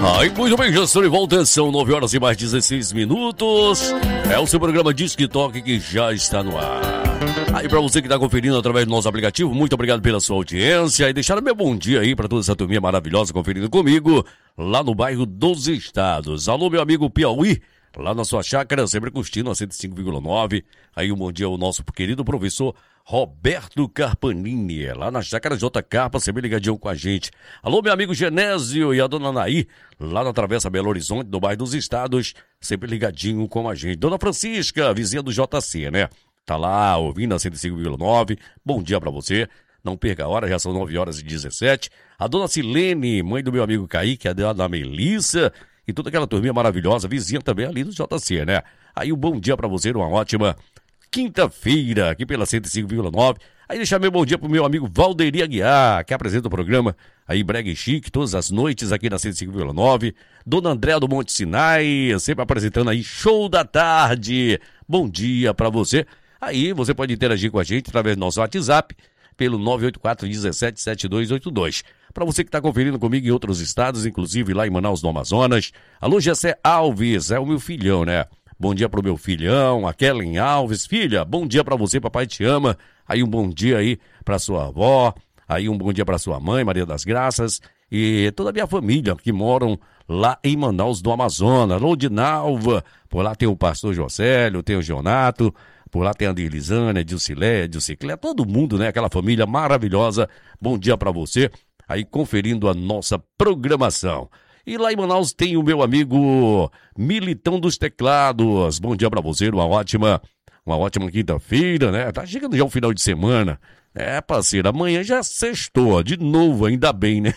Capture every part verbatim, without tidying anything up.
Ai, muito bem, já estou de volta, são nove horas e mais dezesseis minutos. É o seu programa Disque Toque que já está no ar. Aí pra você que tá conferindo através do nosso aplicativo, muito obrigado pela sua audiência e deixar meu bom dia aí pra toda essa turminha maravilhosa conferindo comigo lá no bairro dos Estados. Alô, meu amigo Piauí, lá na sua chácara, sempre curtindo a cento e cinco vírgula nove. Aí um bom dia ao nosso querido professor Roberto Carpanini, lá na chácara J. Carpa, sempre ligadinho com a gente. Alô, meu amigo Genésio e a dona Anaí, lá na Travessa Belo Horizonte, no bairro dos Estados, sempre ligadinho com a gente. Dona Francisca, vizinha do J C, né? Tá lá ouvindo a cento e cinco vírgula nove. Bom dia pra você. Não perca a hora, já são nove horas e dezessete. A dona Silene, mãe do meu amigo Kaique, a dona Melissa e toda aquela turminha maravilhosa, vizinha também ali do J C, né? Aí um bom dia pra você, uma ótima quinta-feira, aqui pela cento e cinco vírgula nove. Aí deixar meu bom dia pro meu amigo Valderi Aguiar, que apresenta o programa aí Brega e Chique, todas as noites aqui na cento e cinco vírgula nove. Dona Andréa do Monte Sinai, sempre apresentando aí Show da Tarde. Bom dia pra você. Aí você pode interagir com a gente através do nosso WhatsApp, pelo nove oito quatro, um sete, sete dois oito dois. Para você que está conferindo comigo em outros estados, inclusive lá em Manaus, no Amazonas. Alô, Gessé Alves, é o meu filhão, né? Bom dia pro meu filhão, a Kellen Alves. Filha, bom dia pra você, papai te ama. Aí um bom dia aí pra sua avó. Aí um bom dia pra sua mãe, Maria das Graças. E toda a minha família que moram lá em Manaus, do Amazonas. Alô, Dinalva. Por lá tem o pastor Josélio, tem o Geonato. Por lá tem a Dilisânia, a Dilcilé, a Dilciclé. Todo mundo, né? Aquela família maravilhosa. Bom dia pra você. Aí conferindo a nossa programação. E lá em Manaus tem o meu amigo Militão dos Teclados. Bom dia pra você, uma ótima, uma ótima quinta-feira, né? Tá chegando já o final de semana. É, parceiro, amanhã já sextou, de novo, ainda bem, né?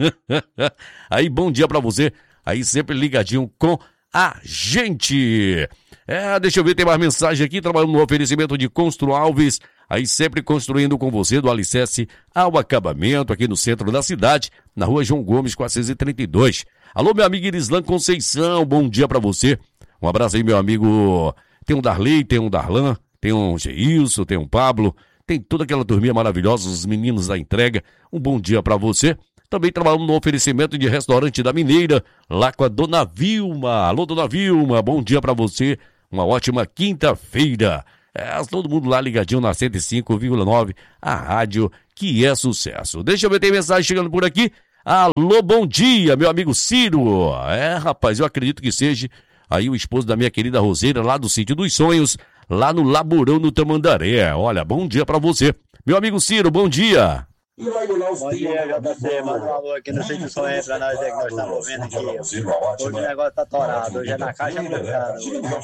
Aí, bom dia pra você, aí sempre ligadinho com a gente. É, deixa eu ver, tem mais mensagem aqui, trabalhando no oferecimento de Constru Alves, aí sempre construindo com você do alicerce ao acabamento aqui no centro da cidade, na rua João Gomes, quatrocentos e trinta e dois. Alô, meu amigo Irislan Conceição, bom dia pra você. Um abraço aí, meu amigo. Tem um Darley, tem um Darlan, tem um Geilson, tem um Pablo, tem toda aquela turminha maravilhosa, os meninos da entrega. Um bom dia pra você. Também trabalhando no oferecimento de restaurante da Mineira, lá com a Dona Vilma. Alô, Dona Vilma, bom dia pra você. Uma ótima quinta-feira. É, todo mundo lá ligadinho na cento e cinco vírgula nove, a rádio que é sucesso. Deixa eu ver, tem mensagem chegando por aqui. Alô, bom dia, meu amigo Ciro. É, rapaz, eu acredito que seja aí o esposo da minha querida Roseira, lá do Sítio dos Sonhos, lá no Laburão, no Tamandaré. Olha, bom dia pra você. Meu amigo Ciro, bom dia. Bom dia, J C, manda um alô aqui no Sítio dos Sonhos pra nós aí que nós estamos ouvindo aqui. Hoje o negócio tá torado, hoje é na caixa apertada.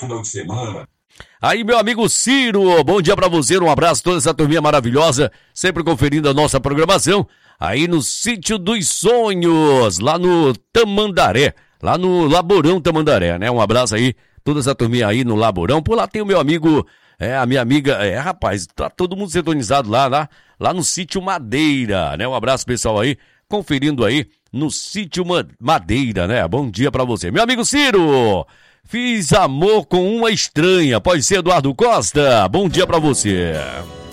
Aí, meu amigo Ciro, bom dia pra você, um abraço a toda essa turminha maravilhosa, sempre conferindo a nossa programação, aí no Sítio dos Sonhos, lá no Tamandaré, lá no Laborão Tamandaré, né? Um abraço aí, toda essa turminha aí no Laborão. Por lá tem o meu amigo, é, a minha amiga, é, rapaz, tá todo mundo sintonizado lá, lá, lá no Sítio Madeira, né? Um abraço, pessoal, aí, conferindo aí no Sítio Madeira, né? Bom dia pra você. Meu amigo Ciro, fiz amor com uma estranha, pode ser Eduardo Costa? Bom dia pra você.